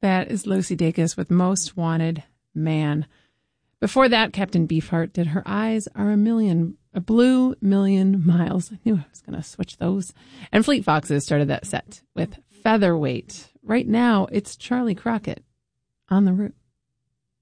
That is Lucy Dacus with Most Wanted Man. Before that, Captain Beefheart did Her Eyes Are a Blue Million Miles. I knew I was going to switch those. And Fleet Foxes started that set with Featherweight. Right now, it's Charlie Crockett on the Route.